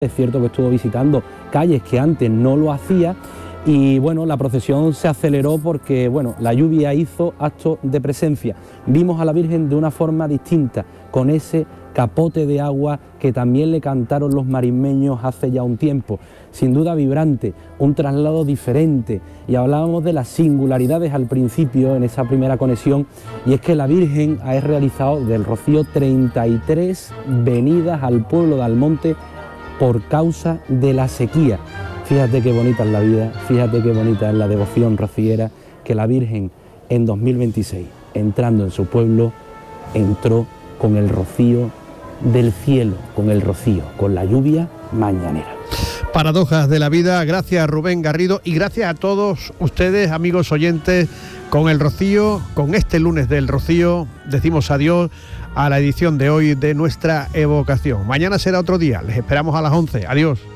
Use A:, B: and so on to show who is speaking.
A: Es cierto que estuvo visitando calles que antes no lo hacía y bueno, la procesión se aceleró porque bueno, la lluvia hizo acto de presencia. Vimos a la Virgen de una forma distinta, con ese capote de agua que también le cantaron los marismeños hace ya un tiempo. Sin duda vibrante, un traslado diferente, y hablábamos de las singularidades al principio en esa primera conexión, y es que la Virgen ha realizado del Rocío 33 venidas al pueblo de Almonte por causa de la sequía. Fíjate qué bonita es la vida, fíjate qué bonita es la devoción rociera, que la Virgen en 2026, entrando en su pueblo, entró con el rocío del cielo, con el rocío, con la lluvia mañanera.
B: Paradojas de la vida. Gracias, Rubén Garrido, y gracias a todos ustedes, amigos oyentes. Con el rocío, con este lunes del rocío, decimos adiós a la edición de hoy de nuestra evocación. Mañana será otro día, les esperamos a las 11. Adiós.